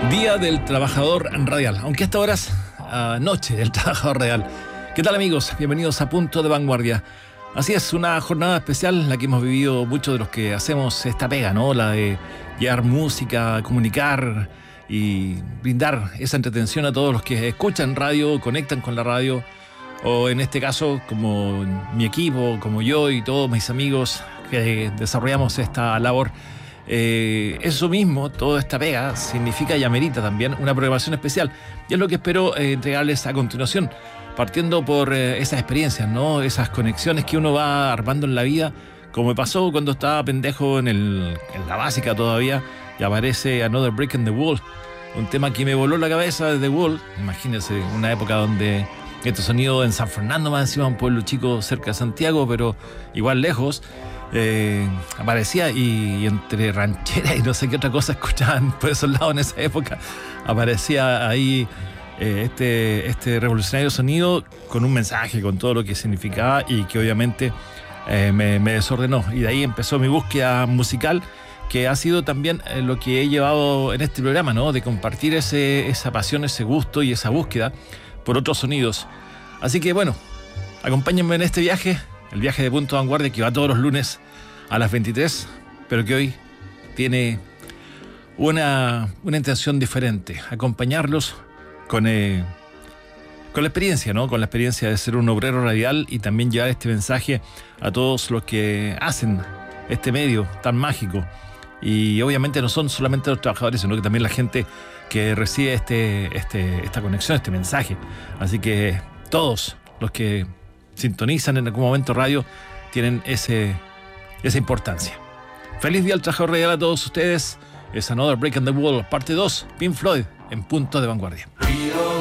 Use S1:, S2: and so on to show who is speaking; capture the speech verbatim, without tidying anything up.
S1: Día del Trabajador Radial, aunque a esta hora es uh, noche del Trabajador Radial. ¿Qué tal, amigos? Bienvenidos a Punto de Vanguardia. Así es, una jornada especial en la que hemos vivido muchos de los que hacemos esta pega, ¿no? La de llevar música, comunicar y brindar esa entretención a todos los que escuchan radio, conectan con la radio, o en este caso, como mi equipo, como yo y todos mis amigos que desarrollamos esta labor. Eh, eso mismo, toda esta pega significa y amerita también una programación especial, y es lo que espero eh, entregarles a continuación, partiendo por eh, esas experiencias, ¿no? Esas conexiones que uno va armando en la vida, como me pasó cuando estaba pendejo en, el, en la básica todavía, y aparece Another Brick in the Wall, un tema que me voló la cabeza de The Wall. Imagínense, una época donde este sonido en San Fernando, más encima, un pueblo chico cerca de Santiago, pero igual lejos. Eh, aparecía y, y entre rancheras y no sé qué otra cosa escuchaban por esos lados en esa época, aparecía ahí eh, este, este revolucionario sonido con un mensaje, con todo lo que significaba y que obviamente eh, me, me desordenó, y de ahí empezó mi búsqueda musical, que ha sido también eh, lo que he llevado en este programa, ¿no? De compartir ese, esa pasión, ese gusto y esa búsqueda por otros sonidos. Así que bueno, acompáñenme en este viaje, el viaje de Punto de Vanguardia, que va todos los lunes a las veintitrés, pero que hoy tiene una, una intención diferente: acompañarlos con, eh, con la experiencia, ¿no? Con la experiencia de ser un obrero radial, y también llevar este mensaje a todos los que hacen este medio tan mágico. Y obviamente no son solamente los trabajadores, sino que también la gente que recibe este, este, esta conexión, este mensaje. Así que todos los que sintonizan en algún momento radio tienen ese, esa importancia. Feliz Día del Trabajador Radial a todos ustedes. Es Another Break in the Wall, parte dos, Pink Floyd, en Punto de Vanguardia.